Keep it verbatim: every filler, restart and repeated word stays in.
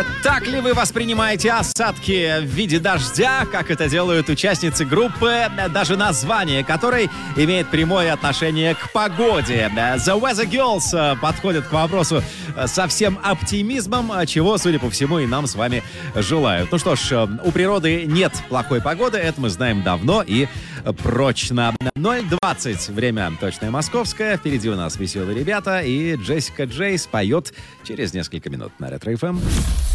Так ли вы воспринимаете осадки в виде дождя, как это делают участницы группы, даже название которой имеет прямое отношение к погоде? The Weather Girls подходят к вопросу со всем оптимизмом, чего, судя по всему, и нам с вами желают. Ну что ж, у природы нет плохой погоды, это мы знаем давно и прочно. ноль двадцать, время точное московское, впереди у нас веселые ребята, и Джессика Джей споет через несколько минут на Ретро эф эм.